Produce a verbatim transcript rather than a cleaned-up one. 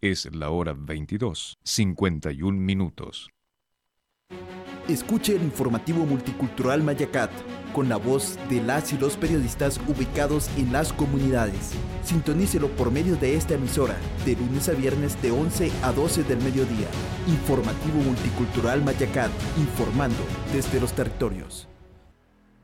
Es la hora veintidós, cincuenta y un minutos. Escuche el informativo multicultural Mayacat, con la voz de las y los periodistas ubicados en las comunidades. Sintonícelo por medio de esta emisora, de lunes a viernes de once a doce del mediodía. Informativo multicultural Mayacat, informando desde los territorios.